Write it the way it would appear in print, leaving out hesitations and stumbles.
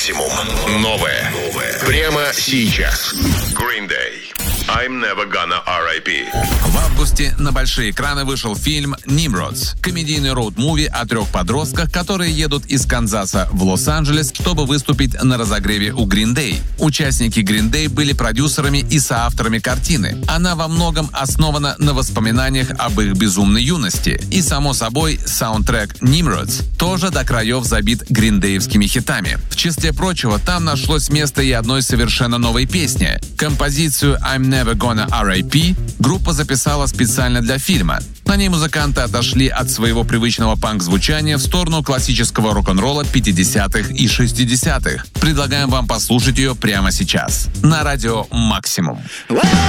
Максимум. Новое. Прямо сейчас. Green Day. I'm never gonna R.I.P. В августе на большие экраны вышел фильм «Nimrods» — комедийный роуд-муви о 3 подростках, которые едут из Канзаса в Лос-Анджелес, чтобы выступить на разогреве у Green Day. Участники Green Day были продюсерами и соавторами картины. Она во многом основана на воспоминаниях об их безумной юности. И, само собой, саундтрек «Nimrods» тоже до краев забит гриндеевскими хитами. В числе прочего, там нашлось место и одной совершенно новой песни. Композицию «I'm Never Gonna R.I.P.» группа записала специально для фильма. На ней музыканты отошли от своего привычного панк-звучания в сторону классического рок-н-ролла 50-х и 60-х. Предлагаем вам послушать ее прямо сейчас. На радио «Максимум».